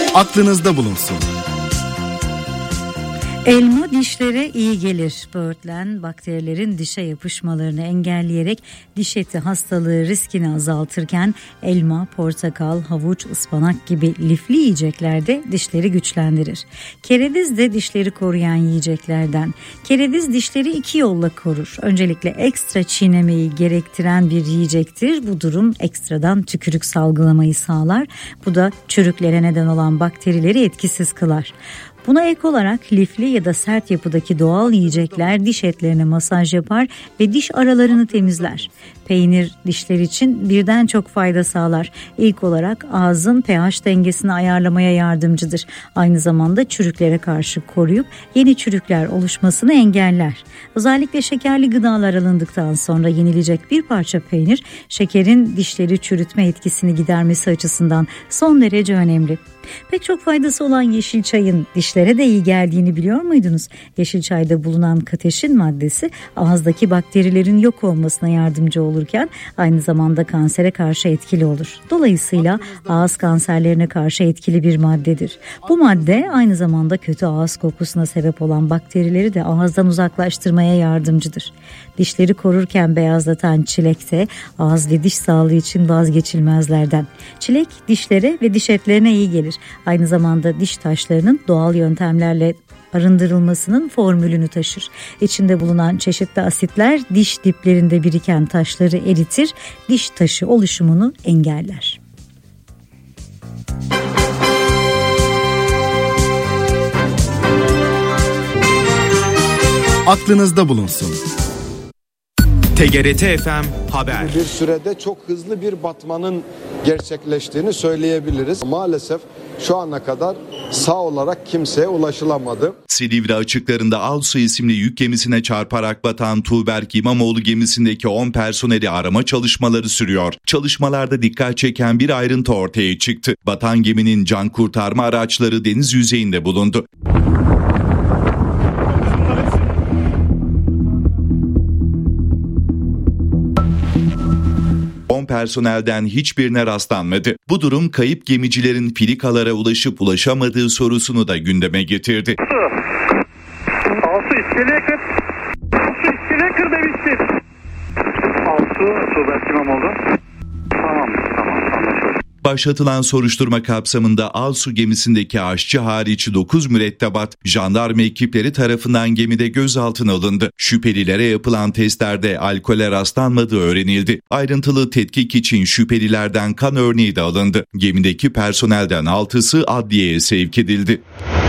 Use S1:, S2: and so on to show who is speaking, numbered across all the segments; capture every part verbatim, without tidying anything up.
S1: Aklınızda bulunsun.
S2: Elma dişlere iyi gelir. Böğürtlen bakterilerin dişe yapışmalarını engelleyerek diş eti hastalığı riskini azaltırken elma, portakal, havuç, ıspanak gibi lifli yiyecekler de dişleri güçlendirir. Kereviz de dişleri koruyan yiyeceklerden. Kereviz dişleri iki yolla korur. Öncelikle ekstra çiğnemeyi gerektiren bir yiyecektir. Bu durum ekstradan tükürük salgılamayı sağlar. Bu da çürüklere neden olan bakterileri etkisiz kılar. Buna ek olarak lifli ya da sert yapıdaki doğal yiyecekler diş etlerine masaj yapar ve diş aralarını temizler. Peynir dişler için birden çok fayda sağlar. İlk olarak ağzın pH dengesini ayarlamaya yardımcıdır. Aynı zamanda çürüklere karşı koruyup yeni çürükler oluşmasını engeller. Özellikle şekerli gıdalar alındıktan sonra yenilecek bir parça peynir, şekerin dişleri çürütme etkisini gidermesi açısından son derece önemli. Pek çok faydası olan yeşil çayın dişlere de iyi geldiğini biliyor muydunuz? Yeşil çayda bulunan kateşin maddesi ağızdaki bakterilerin yok olmasına yardımcı olurken aynı zamanda kansere karşı etkili olur. Dolayısıyla ağız kanserlerine karşı etkili bir maddedir. Bu madde aynı zamanda kötü ağız kokusuna sebep olan bakterileri de ağızdan uzaklaştırmaya yardımcıdır. Dişleri korurken beyazlatan çilek de ağız ve diş sağlığı için vazgeçilmezlerden. Çilek dişlere ve diş etlerine iyi gelir. Aynı zamanda diş taşlarının doğal yöntemlerle arındırılmasının formülünü taşır. İçinde bulunan çeşitli asitler diş diplerinde biriken taşları eritir, diş taşı oluşumunu engeller.
S1: Aklınızda bulunsun.
S3: T G R T F M Haber.
S4: Bir sürede çok hızlı bir batmanın gerçekleştiğini söyleyebiliriz. Maalesef şu ana kadar sağ olarak kimseye ulaşılamadı.
S5: Silivri açıklarında Alsu isimli yük gemisine çarparak batan Tuğberk İmamoğlu gemisindeki on personeli arama çalışmaları sürüyor. Çalışmalarda dikkat çeken bir ayrıntı ortaya çıktı. Batan geminin can kurtarma araçları deniz yüzeyinde bulundu. on personelden hiçbirine rastlanmadı. Bu durum kayıp gemicilerin filikalara ulaşıp ulaşamadığı sorusunu da gündeme getirdi.
S6: Alsu iskeleye kır. Alsu iskeleye kır demiştir. Alsu Tuğberk İmamoğlu. Tamam tamam anlaşıldı.
S5: Başlatılan soruşturma kapsamında Alsu gemisindeki aşçı hariç dokuz mürettebat jandarma ekipleri tarafından gemide gözaltına alındı. Şüphelilere yapılan testlerde alkole rastlanmadığı öğrenildi. Ayrıntılı tetkik için şüphelilerden kan örneği de alındı. Gemideki personelden altısı adliyeye sevk edildi.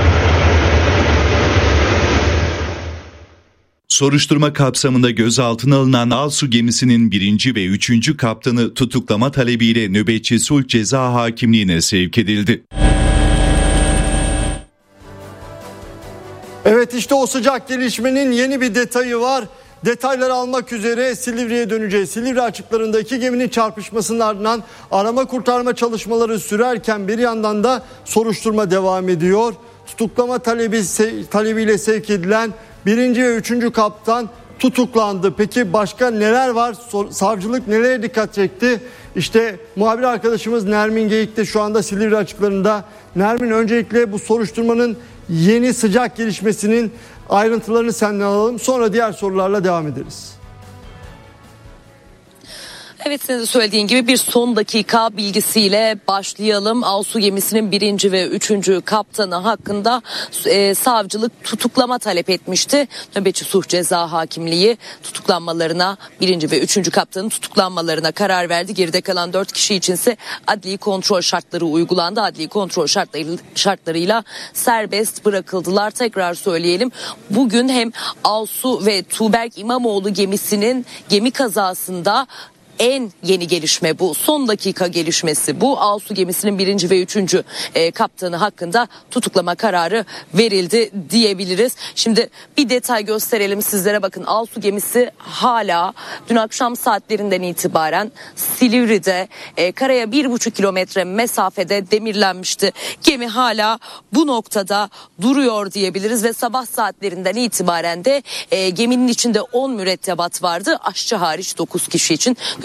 S5: Soruşturma kapsamında gözaltına alınan Alsu gemisinin birinci ve üçüncü kaptanı tutuklama talebiyle nöbetçi sulh ceza hakimliğine sevk edildi.
S7: Evet, işte o sıcak gelişmenin yeni bir detayı var. Detayları almak üzere Silivri'ye döneceğiz. Silivri açıklarında iki geminin çarpışmasının ardından arama kurtarma çalışmaları sürerken bir yandan da soruşturma devam ediyor. Tutuklama talebi, talebiyle sevk edilen birinci ve üçüncü kaptan tutuklandı. Peki başka neler var? Savcılık nelere dikkat çekti? İşte muhabir arkadaşımız Nermin Geyik de şu anda Silivri açıklarında. Nermin, öncelikle bu soruşturmanın yeni sıcak gelişmesinin ayrıntılarını senden alalım. Sonra diğer sorularla devam ederiz.
S8: Evet, senin de söylediğin gibi bir son dakika bilgisiyle başlayalım. Alsu gemisinin birinci ve üçüncü kaptanı hakkında e, savcılık tutuklama talep etmişti. Nöbetçi sulh ceza hakimliği tutuklanmalarına, birinci ve üçüncü kaptanın tutuklanmalarına karar verdi. Geride kalan dört kişi içinse adli kontrol şartları uygulandı. Adli kontrol şartları, şartlarıyla serbest bırakıldılar. Tekrar söyleyelim. Bugün hem Alsu ve Tuğberk İmamoğlu gemisinin gemi kazasında en yeni gelişme bu. Son dakika gelişmesi bu. Alsu gemisinin birinci ve üçüncü e, kaptanı hakkında tutuklama kararı verildi diyebiliriz. Şimdi bir detay gösterelim sizlere. Bakın, Alsu gemisi hala dün akşam saatlerinden itibaren Silivri'de e, karaya bir buçuk kilometre mesafede demirlenmişti. Gemi hala bu noktada duruyor diyebiliriz ve sabah saatlerinden itibaren de e, geminin içinde on mürettebat vardı. Aşçı hariç dokuz kişi için göz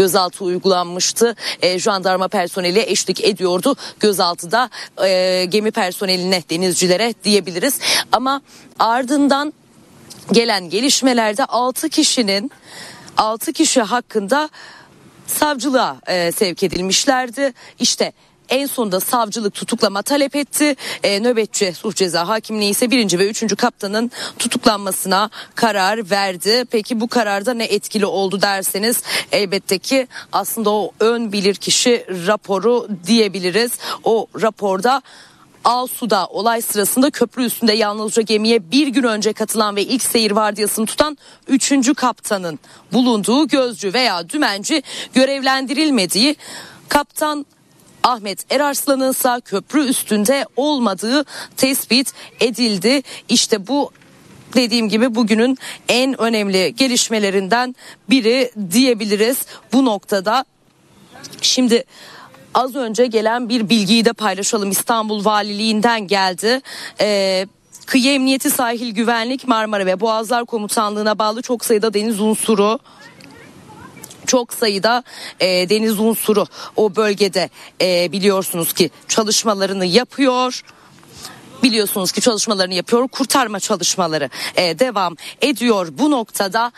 S8: gözaltı uygulanmıştı. E, jandarma personeli eşlik ediyordu. Gözaltı da e, gemi personeline, denizcilere diyebiliriz. Ama ardından gelen gelişmelerde altı kişinin altı kişi hakkında savcılığa e, sevk edilmişlerdi. İşte en sonunda savcılık tutuklama talep etti. E, nöbetçi Suç Ceza Hakimliği ise birinci ve üçüncü kaptanın tutuklanmasına karar verdi. Peki bu kararda ne etkili oldu derseniz elbette ki aslında o ön bilirkişi raporu diyebiliriz. O raporda Alsu'da olay sırasında köprü üstünde yalnızca gemiye bir gün önce katılan ve ilk seyir vardiyasını tutan üçüncü kaptanın bulunduğu gözcü veya dümenci görevlendirilmediği, kaptan Ahmet Erarslan'ın ise köprü üstünde olmadığı tespit edildi. İşte bu dediğim gibi bugünün en önemli gelişmelerinden biri diyebiliriz bu noktada. Şimdi az önce gelen bir bilgiyi de paylaşalım. İstanbul Valiliğinden geldi. Ee, Kıyı Emniyeti, Sahil Güvenlik, Marmara ve Boğazlar Komutanlığı'na bağlı çok sayıda deniz unsuru Çok sayıda e, deniz unsuru o bölgede e, biliyorsunuz ki çalışmalarını yapıyor. Biliyorsunuz ki çalışmalarını yapıyor. Kurtarma çalışmaları e, devam ediyor. Bu noktada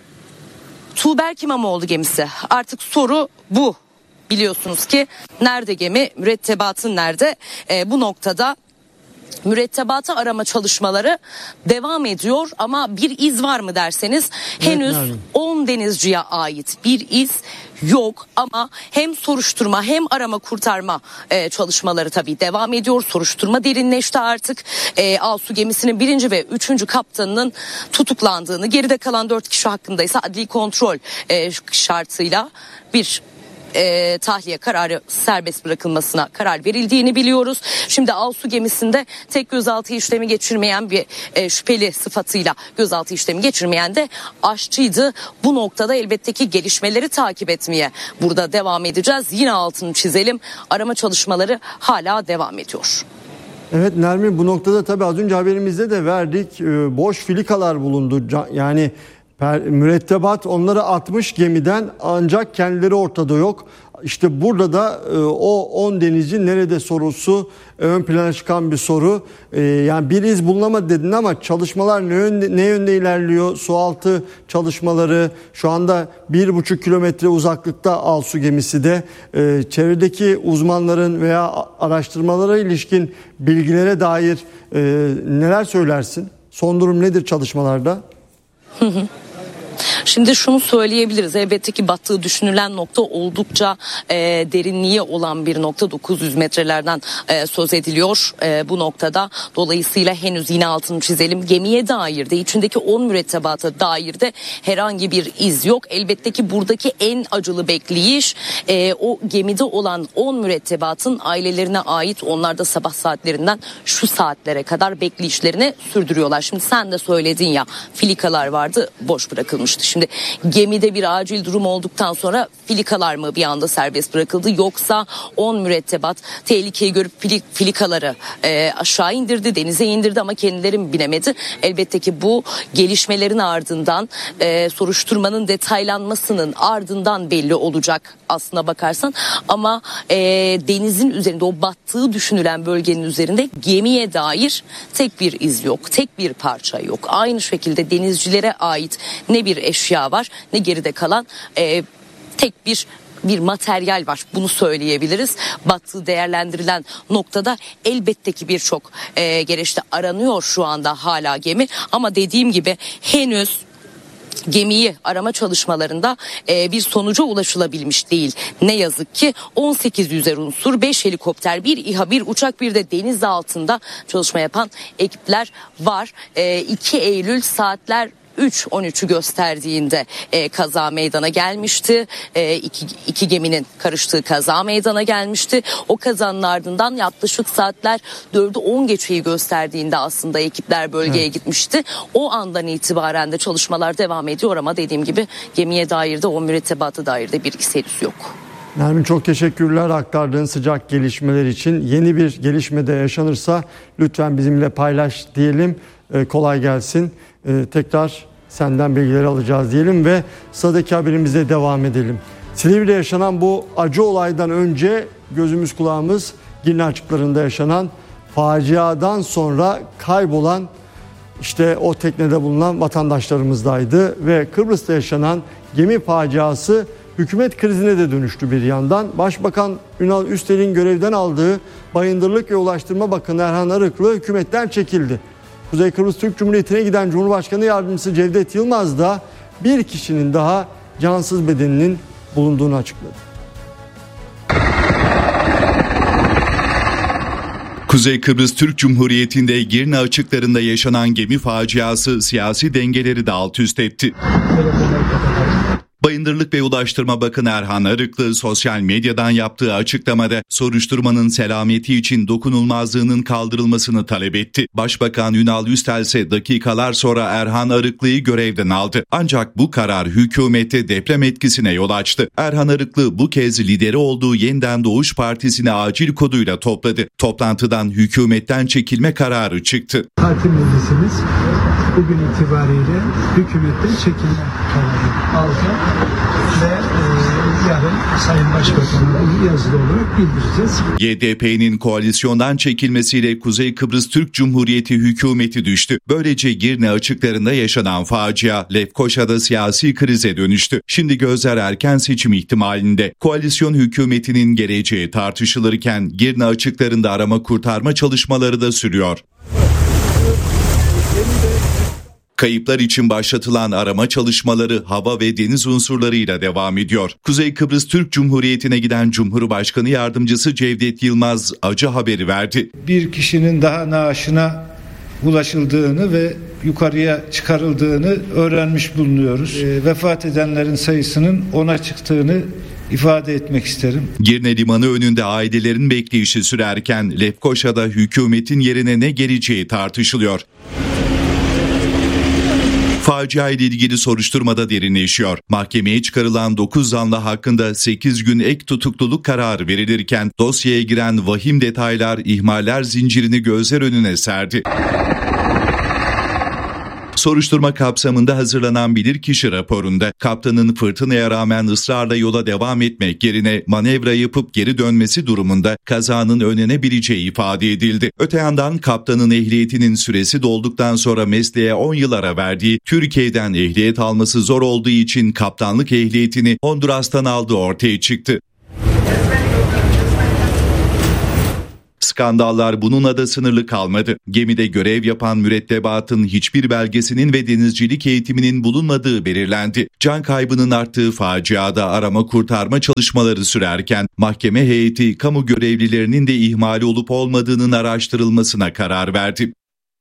S8: Tuğberk İmamoğlu gemisi. Artık soru bu. Biliyorsunuz ki nerede gemi, mürettebatın nerede? E, bu noktada mürettebatı arama çalışmaları devam ediyor ama bir iz var mı derseniz henüz on denizciye ait bir iz yok ama hem soruşturma hem arama kurtarma e, çalışmaları tabii devam ediyor. Soruşturma derinleşti artık. E, Alsu gemisinin birinci ve üçüncü kaptanının tutuklandığını, geride kalan dört kişi hakkında ise adli kontrol e, şartıyla bir E, tahliye kararı, serbest bırakılmasına karar verildiğini biliyoruz. Şimdi Alsu gemisinde tek gözaltı işlemi geçirmeyen bir e, şüpheli sıfatıyla gözaltı işlemi geçirmeyen de aşçıydı. Bu noktada elbette ki gelişmeleri takip etmeye burada devam edeceğiz. Yine altını çizelim, arama çalışmaları hala devam ediyor.
S7: Evet Nermin, bu noktada tabii az önce haberimizde de verdik, e, boş filikalar bulundu. Yani mürettebat onları atmış gemiden ancak kendileri ortada yok. İşte burada da e, o on denizci nerede sorusu ön plana çıkan bir soru. E, yani bir iz bulunamadı dedin ama çalışmalar ne yönde, ne yönde ilerliyor? Sualtı çalışmaları şu anda bir buçuk kilometre uzaklıkta Alsu gemisi de. E, çevredeki uzmanların veya araştırmalara ilişkin bilgilere dair e, neler söylersin? Son durum nedir çalışmalarda?
S8: Hı hı. Şimdi şunu söyleyebiliriz, elbette ki battığı düşünülen nokta oldukça e, derinliği olan bir nokta, dokuz yüz metrelerden e, söz ediliyor e, bu noktada. Dolayısıyla henüz yine altını çizelim, gemiye dair de içindeki on mürettebata dair de herhangi bir iz yok. Elbette ki buradaki en acılı bekleyiş e, o gemide olan on mürettebatın ailelerine ait. Onlar da sabah saatlerinden şu saatlere kadar bekleyişlerini sürdürüyorlar. Şimdi sen de söyledin ya, filikalar vardı, boş bırakılmıştı. Şimdi gemide bir acil durum olduktan sonra filikalar mı bir anda serbest bırakıldı, yoksa on mürettebat tehlikeyi görüp filikaları e, aşağı indirdi, denize indirdi ama kendileri mi binemedi? Elbette ki bu gelişmelerin ardından, e, soruşturmanın detaylanmasının ardından belli olacak aslına bakarsan. Ama e, denizin üzerinde, o battığı düşünülen bölgenin üzerinde gemiye dair tek bir iz yok, tek bir parça yok. Aynı şekilde denizcilere ait ne bir eşya var ne geride kalan e, tek bir bir materyal var, bunu söyleyebiliriz. Battığı değerlendirilen noktada elbette ki birçok e, gereçte aranıyor şu anda hala gemi ama dediğim gibi henüz gemiyi arama çalışmalarında e, bir sonuca ulaşılabilmiş değil. Ne yazık ki on sekiz yüzer unsur, beş helikopter, bir İHA, bir uçak, bir de deniz altında çalışma yapan ekipler var. E, iki Eylül saatler üç on üçü gösterdiğinde e, kaza meydana gelmişti. E, iki, iki geminin karıştığı kaza meydana gelmişti. O kazanın ardından yaklaşık saatler dördü on geçeyi gösterdiğinde aslında ekipler bölgeye evet. gitmişti. O andan itibaren de çalışmalar devam ediyor ama dediğim gibi gemiye dair de o mürettebata dair de bir iz henüz yok.
S7: Nermin, çok teşekkürler aktardığın sıcak gelişmeler için. Yeni bir gelişmede yaşanırsa lütfen bizimle paylaş diyelim. Ee, kolay gelsin. Ee, tekrar senden bilgileri alacağız diyelim ve sıradaki haberimize devam edelim. Silivri'de yaşanan bu acı olaydan önce gözümüz kulağımız Girne açıklarında yaşanan faciadan sonra kaybolan işte o teknede bulunan vatandaşlarımızdaydı ve Kıbrıs'ta yaşanan gemi faciası hükümet krizine de dönüştü bir yandan. Başbakan Ünal Üstel'in görevden aldığı Bayındırlık ve Ulaştırma Bakanı Erhan Arıklı hükümetten çekildi. Kuzey Kıbrıs Türk Cumhuriyeti'ne giden Cumhurbaşkanı Yardımcısı Cevdet Yılmaz da bir kişinin daha cansız bedeninin bulunduğunu açıkladı.
S5: Kuzey Kıbrıs Türk Cumhuriyeti'nde Girne açıklarında yaşanan gemi faciası siyasi dengeleri de alt üst etti. Bayındırlık ve Ulaştırma Bakanı Erhan Arıklı sosyal medyadan yaptığı açıklamada soruşturmanın selameti için dokunulmazlığının kaldırılmasını talep etti. Başbakan Ünal Üstel ise dakikalar sonra Erhan Arıklı'yı görevden aldı. Ancak bu karar hükümette deprem etkisine yol açtı. Erhan Arıklı bu kez lideri olduğu Yeniden Doğuş Partisi'ni acil koduyla topladı. Toplantıdan hükümetten çekilme kararı çıktı.
S9: Parti meclisimiz bugün itibariyle hükümetten çekilme kararı aldı ve e, yarın Sayın Başbakan'a yazılı olarak bildireceğiz.
S5: Y D P'nin koalisyondan çekilmesiyle Kuzey Kıbrıs Türk Cumhuriyeti hükümeti düştü. Böylece Girne açıklarında yaşanan facia Lefkoşa'da siyasi krize dönüştü. Şimdi gözler erken seçim ihtimalinde. Koalisyon hükümetinin geleceği tartışılırken Girne açıklarında arama kurtarma çalışmaları da sürüyor. Kayıplar için başlatılan arama çalışmaları hava ve deniz unsurlarıyla devam ediyor. Kuzey Kıbrıs Türk Cumhuriyeti'ne giden Cumhurbaşkanı Yardımcısı Cevdet Yılmaz acı haberi verdi.
S10: Bir kişinin daha naaşına ulaşıldığını ve yukarıya çıkarıldığını öğrenmiş bulunuyoruz. E, vefat edenlerin sayısının ona çıktığını ifade etmek isterim.
S5: Girne Limanı önünde ailelerin bekleyişi sürerken Lefkoşa'da hükümetin yerine ne geleceği tartışılıyor. Facia ile ilgili soruşturmada derinleşiyor. Mahkemeye çıkarılan dokuz zanlı hakkında sekiz gün ek tutukluluk kararı verilirken dosyaya giren vahim detaylar ihmaller zincirini gözler önüne serdi. Soruşturma kapsamında hazırlanan bilirkişi raporunda kaptanın fırtınaya rağmen ısrarla yola devam etmek yerine manevra yapıp geri dönmesi durumunda kazanın önlenebileceği ifade edildi. Öte yandan kaptanın ehliyetinin süresi dolduktan sonra mesleğe on yıl ara verdiği, Türkiye'den ehliyet alması zor olduğu için kaptanlık ehliyetini Honduras'tan aldığı ortaya çıktı. Skandallar bununla da sınırlı kalmadı. Gemide görev yapan mürettebatın hiçbir belgesinin ve denizcilik eğitiminin bulunmadığı belirlendi. Can kaybının arttığı faciada arama kurtarma çalışmaları sürerken mahkeme heyeti kamu görevlilerinin de ihmali olup olmadığının araştırılmasına karar verdi.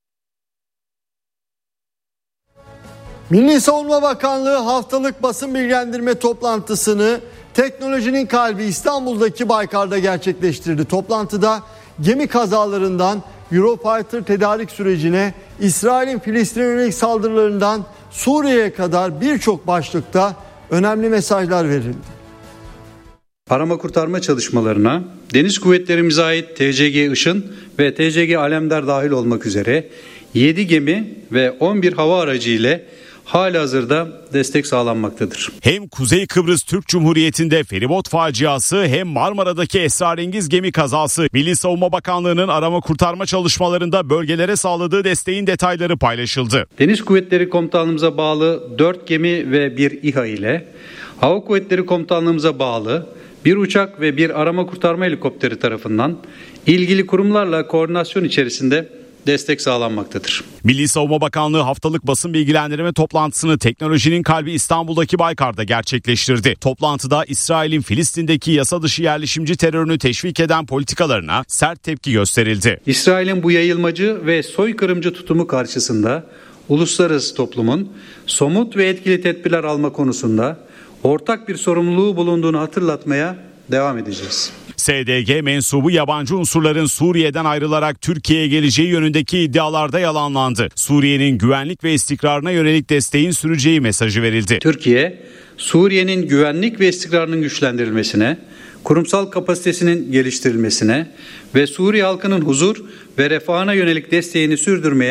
S7: Milli Savunma Bakanlığı haftalık basın bilgilendirme toplantısını teknolojinin kalbi İstanbul'daki Baykar'da gerçekleştirdi. Toplantıda gemi kazalarından Eurofighter tedarik sürecine, İsrail'in Filistin'e yönelik saldırılarından Suriye'ye kadar birçok başlıkta önemli mesajlar verildi.
S11: Arama kurtarma çalışmalarına Deniz Kuvvetlerimize ait T C G Işın ve T C G Alemdar dahil olmak üzere yedi gemi ve on bir hava aracı ile halihazırda destek sağlanmaktadır.
S12: Hem Kuzey Kıbrıs Türk Cumhuriyeti'nde feribot faciası hem Marmara'daki esrarengiz gemi kazası. Milli Savunma Bakanlığı'nın arama kurtarma çalışmalarında bölgelere sağladığı desteğin detayları paylaşıldı.
S11: Deniz Kuvvetleri Komutanlığımıza bağlı dört gemi ve bir İHA ile Hava Kuvvetleri Komutanlığımıza bağlı bir uçak ve bir arama kurtarma helikopteri tarafından ilgili kurumlarla koordinasyon içerisinde destek sağlanmaktadır.
S12: Milli Savunma Bakanlığı haftalık basın bilgilendirme toplantısını teknolojinin kalbi İstanbul'daki Baykar'da gerçekleştirdi. Toplantıda İsrail'in Filistin'deki yasa dışı yerleşimci terörünü teşvik eden politikalarına sert tepki gösterildi.
S11: İsrail'in bu yayılmacı ve soykırımcı tutumu karşısında uluslararası toplumun somut ve etkili tedbirler alma konusunda ortak bir sorumluluğu bulunduğunu hatırlatmaya devam edeceğiz.
S12: S D G mensubu yabancı unsurların Suriye'den ayrılarak Türkiye'ye geleceği yönündeki iddialarda yalanlandı. Suriye'nin güvenlik ve istikrarına yönelik desteğin süreceği mesajı verildi.
S11: Türkiye, Suriye'nin güvenlik ve istikrarının güçlendirilmesine, kurumsal kapasitesinin geliştirilmesine ve Suriye halkının huzur ve refahına yönelik desteğini sürdürmeye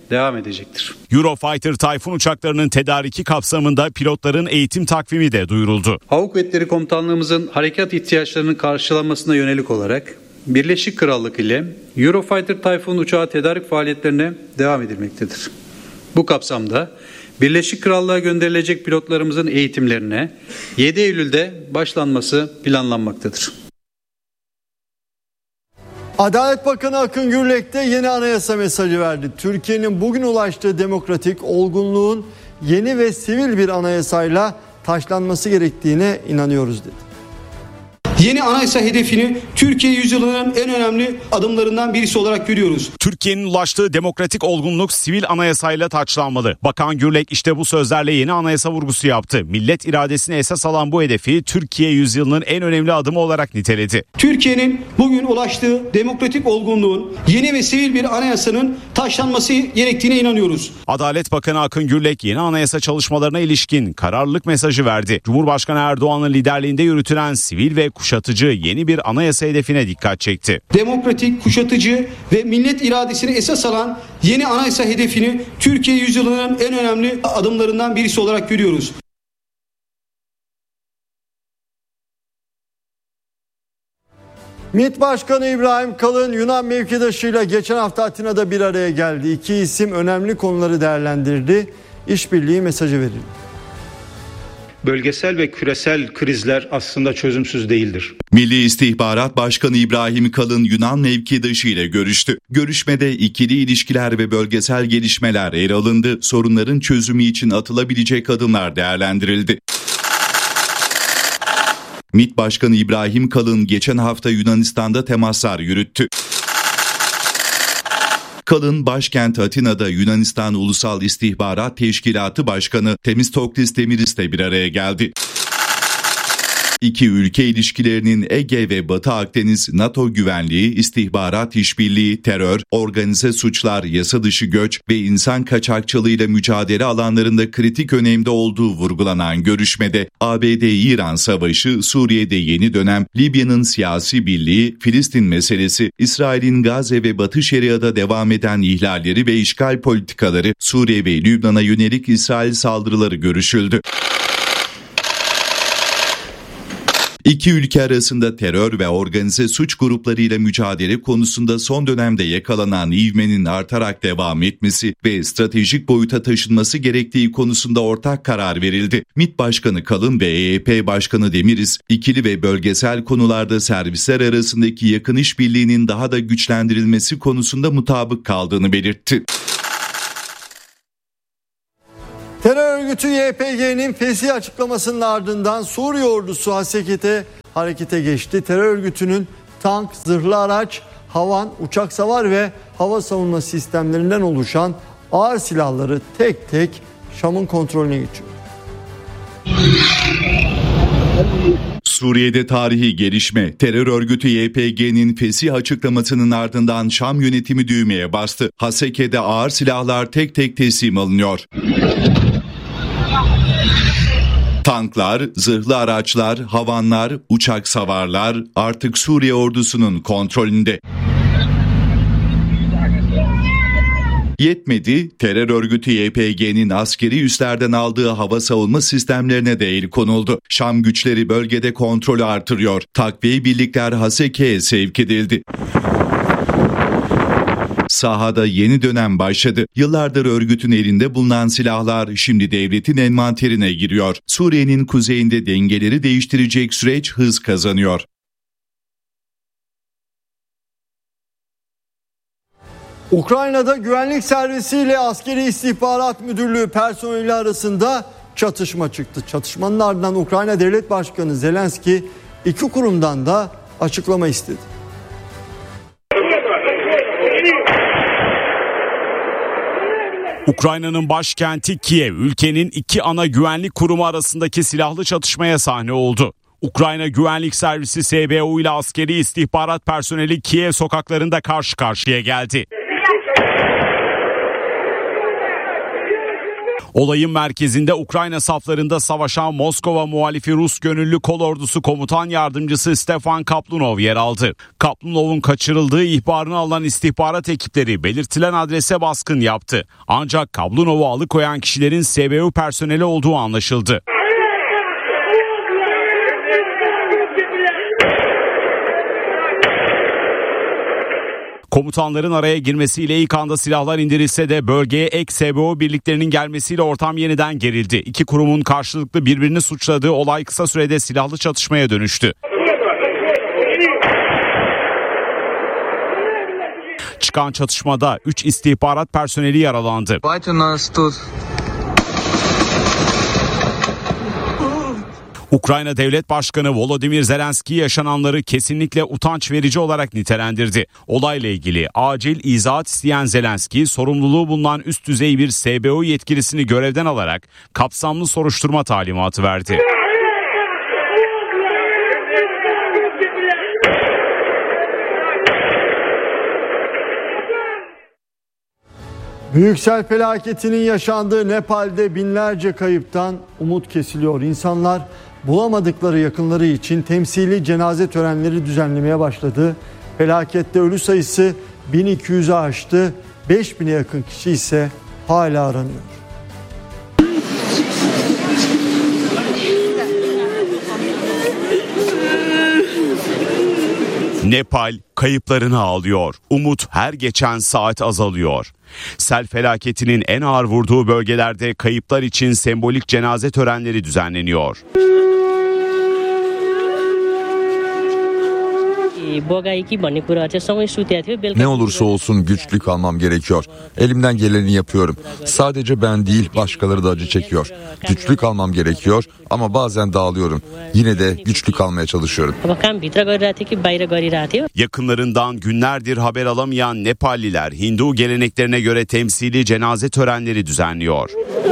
S11: devam edecektir.
S12: Eurofighter Tayfun uçaklarının tedariki kapsamında pilotların eğitim takvimi de duyuruldu.
S11: Hava Kuvvetleri Komutanlığımızın harekat ihtiyaçlarının karşılanmasına yönelik olarak Birleşik Krallık ile Eurofighter Tayfun uçağı tedarik faaliyetlerine devam edilmektedir. Bu kapsamda Birleşik Krallığa gönderilecek pilotlarımızın eğitimlerine yedi Eylül'de başlanması planlanmaktadır.
S7: Adalet Bakanı Akın Gürlek de yeni anayasa mesajı verdi. Türkiye'nin bugün ulaştığı demokratik olgunluğun yeni ve sivil bir anayasayla taşlanması gerektiğine inanıyoruz dedi.
S13: Yeni anayasa hedefini Türkiye yüzyılının en önemli adımlarından birisi olarak görüyoruz.
S12: Türkiye'nin ulaştığı demokratik olgunluk sivil anayasayla taçlanmalı. Bakan Gürlek işte bu sözlerle yeni anayasa vurgusu yaptı. Millet iradesini esas alan bu hedefi Türkiye yüzyılının en önemli adımı olarak niteledi.
S13: Türkiye'nin bugün ulaştığı demokratik olgunluğun yeni ve sivil bir anayasanın taşlanması gerektiğine inanıyoruz.
S12: Adalet Bakanı Akın Gürlek yeni anayasa çalışmalarına ilişkin kararlılık mesajı verdi. Cumhurbaşkanı Erdoğan'ın liderliğinde yürütülen sivil ve kuşatıcı yeni bir anayasa hedefine dikkat çekti.
S13: Demokratik, kuşatıcı ve millet iradesini esas alan yeni anayasa hedefini Türkiye yüzyılının en önemli adımlarından birisi olarak görüyoruz.
S7: MİT Başkanı İbrahim Kalın Yunan mevkidaşıyla geçen hafta Atina'da bir araya geldi. İki isim önemli konuları değerlendirdi. İşbirliği mesajı verildi.
S14: Bölgesel ve küresel krizler aslında çözümsüz değildir.
S5: Milli İstihbarat Başkanı İbrahim Kalın Yunan mevkidaşı ile görüştü. Görüşmede ikili ilişkiler ve bölgesel gelişmeler ele alındı. Sorunların çözümü için atılabilecek adımlar değerlendirildi. MİT Başkanı İbrahim Kalın geçen hafta Yunanistan'da temaslar yürüttü. Kalın başkent Atina'da Yunanistan Ulusal İstihbarat Teşkilatı Başkanı Temistoklis Demiris'le bir araya geldi. İki ülke ilişkilerinin Ege ve Batı Akdeniz, NATO güvenliği, istihbarat işbirliği, terör, organize suçlar, yasa dışı göç ve insan kaçakçılığıyla mücadele alanlarında kritik önemde olduğu vurgulanan görüşmede A B D-İran savaşı, Suriye'de yeni dönem, Libya'nın siyasi birliği, Filistin meselesi, İsrail'in Gazze ve Batı Şeria'da devam eden ihlalleri ve işgal politikaları, Suriye ve Lübnan'a yönelik İsrail saldırıları görüşüldü. İki ülke arasında terör ve organize suç gruplarıyla mücadele konusunda son dönemde yakalanan ivmenin artarak devam etmesi ve stratejik boyuta taşınması gerektiği konusunda ortak karar verildi. MİT Başkanı Kalın ve E Y P Başkanı Demiris, ikili ve bölgesel konularda servisler arasındaki yakın işbirliğinin daha da güçlendirilmesi konusunda mutabık kaldığını belirtti.
S7: Terör örgütü Y P G'nin fesih açıklamasının ardından Suriye ordusu harekete, harekete geçti. Terör örgütünün tank, zırhlı araç, havan, uçak savar ve hava savunma sistemlerinden oluşan ağır silahları tek tek Şam'ın kontrolüne geçiyor.
S5: Suriye'de tarihi gelişme, terör örgütü Y P G'nin fesih açıklamasının ardından Şam yönetimi düğmeye bastı. Haseke'de ağır silahlar tek tek teslim alınıyor. Tanklar, zırhlı araçlar, havanlar, uçak savarlar artık Suriye ordusunun kontrolünde. Yetmedi, terör örgütü Y P G'nin askeri üslerden aldığı hava savunma sistemlerine de el konuldu. Şam güçleri bölgede kontrolü artırıyor. Takviye birlikler Haseke'ye sevk edildi. Sahada yeni dönem başladı. Yıllardır örgütün elinde bulunan silahlar şimdi devletin envanterine giriyor. Suriye'nin kuzeyinde dengeleri değiştirecek süreç hız kazanıyor.
S7: Ukrayna'da güvenlik servisi ile askeri istihbarat müdürlüğü personeli arasında çatışma çıktı. Çatışmanın ardından Ukrayna Devlet Başkanı Zelenski iki kurumdan da açıklama istedi.
S12: Ukrayna'nın başkenti Kiev, ülkenin iki ana güvenlik kurumu arasındaki silahlı çatışmaya sahne oldu. Ukrayna Güvenlik Servisi S B U ile askeri istihbarat personeli Kiev sokaklarında karşı karşıya geldi. Olayın merkezinde Ukrayna saflarında savaşan Moskova muhalifi Rus gönüllü kolordusu komutan yardımcısı Stefan Kaplunov yer aldı. Kaplanov'un kaçırıldığı ihbarını alan istihbarat ekipleri belirtilen adrese baskın yaptı. Ancak Kaplunov'u alıkoyan kişilerin S B U personeli olduğu anlaşıldı. Komutanların araya girmesiyle ilk anda silahlar indirilse de bölgeye ek S B O birliklerinin gelmesiyle ortam yeniden gerildi. İki kurumun karşılıklı birbirini suçladığı olay kısa sürede silahlı çatışmaya dönüştü. Çıkan çatışmada üç istihbarat personeli yaralandı. Ukrayna Devlet Başkanı Volodymyr Zelenski yaşananları kesinlikle utanç verici olarak nitelendirdi. Olayla ilgili acil izahat isteyen Zelenski, sorumluluğu bulunan üst düzey bir S B O yetkilisini görevden alarak kapsamlı soruşturma talimatı verdi.
S7: Büyük sel felaketinin yaşandığı Nepal'de binlerce kayıptan umut kesiliyor. İnsanlar bulamadıkları yakınları için temsili cenaze törenleri düzenlemeye başladı. Felakette ölü sayısı bin iki yüzü aştı. beş bine yakın kişi ise hala aranıyor.
S12: Nepal kayıplarını ağlıyor. Umut her geçen saat azalıyor. Sel felaketinin en ağır vurduğu bölgelerde kayıplar için sembolik cenaze törenleri düzenleniyor.
S15: Ne olursa olsun güçlü kalmam gerekiyor. Elimden geleni yapıyorum. Sadece ben değil, başkaları da acı çekiyor. Güçlü kalmam gerekiyor ama bazen dağılıyorum. Yine de güçlü kalmaya çalışıyorum.
S12: Yakınlarından günlerdir haber alamayan Nepalliler Hindu geleneklerine göre temsili cenaze törenleri düzenliyor.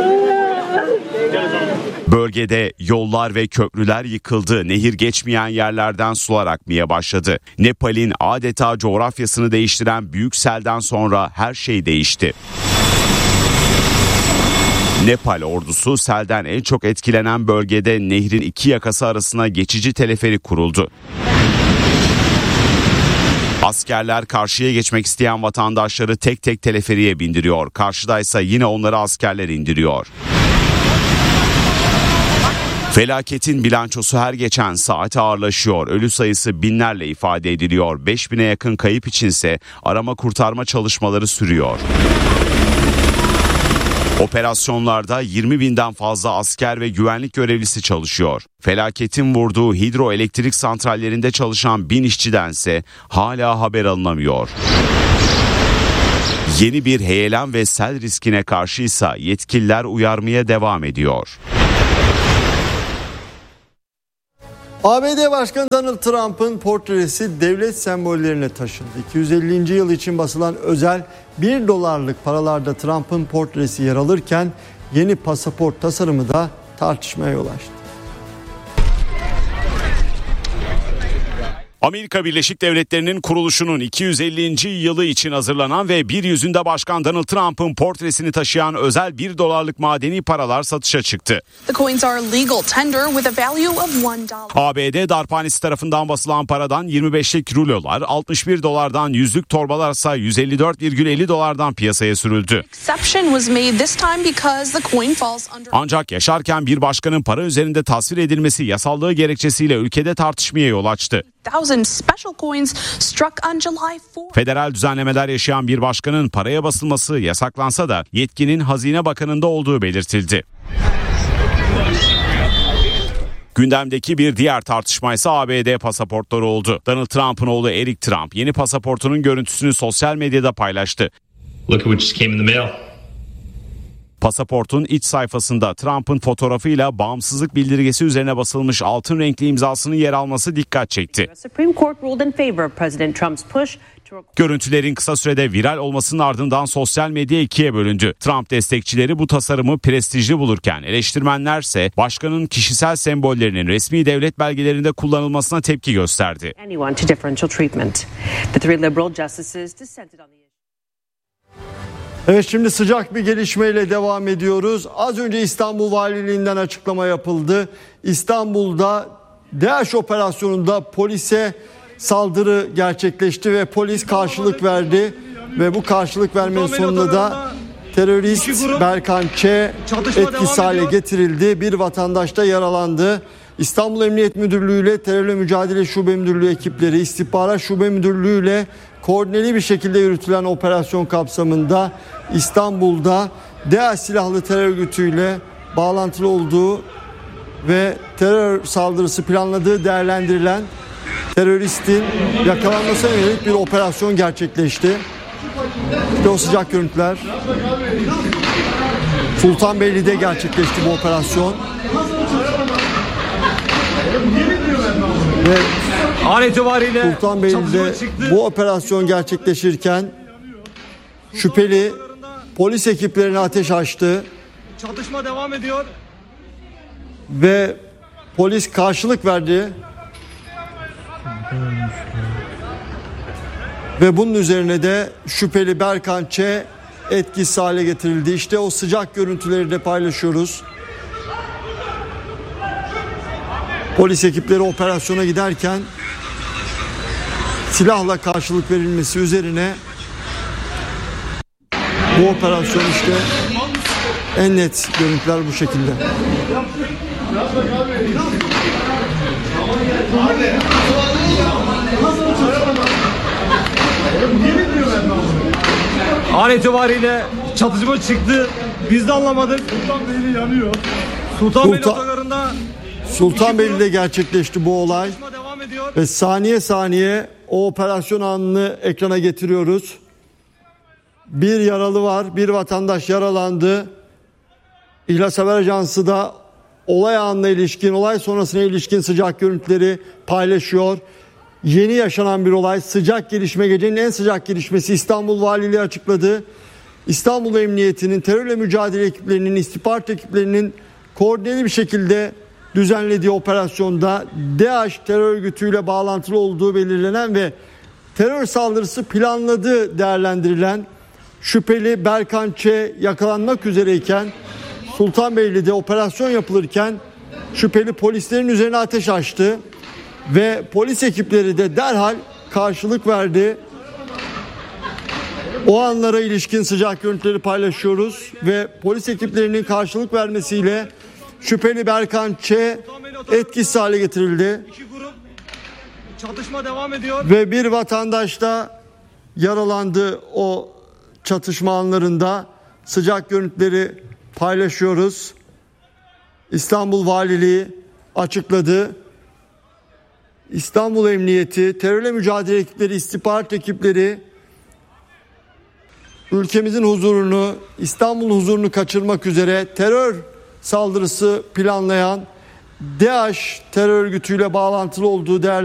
S12: Bölgede yollar ve köprüler yıkıldı, nehir geçmeyen yerlerden sular akmaya başladı. Nepal'in adeta coğrafyasını değiştiren büyük selden sonra her şey değişti. Nepal ordusu selden en çok etkilenen bölgede nehrin iki yakası arasına geçici teleferi kuruldu. Askerler karşıya geçmek isteyen vatandaşları tek tek teleferiye bindiriyor. Karşıdaysa yine onları askerler indiriyor. Felaketin bilançosu her geçen saat ağırlaşıyor. Ölü sayısı binlerle ifade ediliyor. beş bine yakın kayıp içinse arama kurtarma çalışmaları sürüyor. Operasyonlarda yirmi binden fazla asker ve güvenlik görevlisi çalışıyor. Felaketin vurduğu hidroelektrik santrallerinde çalışan bin işçidense hala haber alınamıyor. Yeni bir heyelan ve sel riskine karşıysa yetkililer uyarmaya devam ediyor.
S7: A B D Başkanı Donald Trump'ın portresi devlet sembollerine taşındı. iki yüz ellinci yıl için basılan özel bir dolarlık paralarda Trump'ın portresi yer alırken yeni pasaport tasarımı da tartışmaya yol açtı.
S12: Amerika Birleşik Devletleri'nin kuruluşunun iki yüz ellinci yılı için hazırlanan ve bir yüzünde Başkan Donald Trump'ın portresini taşıyan özel bir dolarlık madeni paralar satışa çıktı. A B D darphanesi tarafından basılan paradan yirmi beşlik rulolar, altmış bir dolardan yüzlük torbalarsa yüz elli dört virgül elli dolardan piyasaya sürüldü. Ancak yaşarken bir başkanın para üzerinde tasvir edilmesi yasallığı gerekçesiyle ülkede tartışmaya yol açtı. Federal düzenlemeler yaşayan bir başkanın paraya basılması yasaklansa da yetkinin Hazine Bakanı'nda olduğu belirtildi. Gündemdeki bir diğer tartışma ise A B D pasaportları oldu. Donald Trump'ın oğlu Eric Trump yeni pasaportunun görüntüsünü sosyal medyada paylaştı. Look what just came in the mail. Pasaportun iç sayfasında Trump'ın fotoğrafıyla bağımsızlık bildirgesi üzerine basılmış altın renkli imzasının yer alması dikkat çekti. Görüntülerin kısa sürede viral olmasının ardından sosyal medya ikiye bölündü. Trump destekçileri bu tasarımı prestijli bulurken eleştirmenlerse başkanın kişisel sembollerinin resmi devlet belgelerinde kullanılmasına tepki gösterdi.
S7: Evet, şimdi sıcak bir gelişmeyle devam ediyoruz. Az önce İstanbul Valiliğinden açıklama yapıldı. İstanbul'da DAEŞ operasyonunda polise saldırı gerçekleşti ve polis karşılık verdi. Ve bu karşılık vermenin sonunda da terörist Berkan Ç. etkisiz hale getirildi. Bir vatandaş da yaralandı. İstanbul Emniyet Müdürlüğü ile Terörle Mücadele Şube Müdürlüğü ekipleri, İstihbarat Şube Müdürlüğü ile koordineli bir şekilde yürütülen operasyon kapsamında İstanbul'da DAEŞ silahlı terör örgütüyle bağlantılı olduğu ve terör saldırısı planladığı değerlendirilen teröristin yakalanmasına yönelik bir operasyon gerçekleşti. İşte o sıcak görüntüler. Sultanbeyli'de gerçekleşti bu operasyon. Ve
S16: an itibariyle
S7: Sultanbeyli'de bu operasyon gerçekleşirken şüpheli polis ekiplerine ateş açtı.
S16: Çatışma devam ediyor.
S7: Ve polis karşılık verdi. Ve bunun üzerine de şüpheli Berkan Ç. etkisiz hale getirildi. İşte o sıcak görüntüleri de paylaşıyoruz. Polis ekipleri operasyona giderken silahla karşılık verilmesi üzerine bu operasyon işte en net görüntüler bu şekilde.
S16: An itibariyle çatışma çıktı. Biz de anlamadık. Sultanbeyli yanıyor. Sultanbeyli
S7: Sultan...
S16: otogarında
S7: Sultanbeyli'de gerçekleşti bu olay ve saniye saniye o operasyon anını ekrana getiriyoruz. Bir yaralı var, bir vatandaş yaralandı. İhlas Haber Ajansı da olay anına ilişkin, olay sonrasına ilişkin sıcak görüntüleri paylaşıyor. Yeni yaşanan bir olay, sıcak gelişme, gecenin en sıcak gelişmesi İstanbul Valiliği açıkladı. İstanbul Emniyeti'nin, terörle mücadele ekiplerinin, istihbarat ekiplerinin koordineli bir şekilde düzenlediği operasyonda DAEŞ terör örgütüyle bağlantılı olduğu belirlenen ve terör saldırısı planladığı değerlendirilen şüpheli Berkan Ç. yakalanmak üzereyken Sultanbeyli'de operasyon yapılırken şüpheli polislerin üzerine ateş açtı ve polis ekipleri de derhal karşılık verdi. O anlara ilişkin sıcak görüntüleri paylaşıyoruz ve polis ekiplerinin karşılık vermesiyle şüpheli Berkan Ç. etkisiz hale getirildi.
S16: çatışma devam ediyor.
S7: Ve bir vatandaş da yaralandı o çatışma anlarında. Sıcak görüntüleri paylaşıyoruz. İstanbul Valiliği açıkladı. İstanbul Emniyeti, terörle mücadele ekipleri, istihbarat ekipleri ülkemizin huzurunu, İstanbul'un huzurunu kaçırmak üzere terör saldırısı planlayan DAEŞ terör örgütüyle bağlantılı olduğu değerli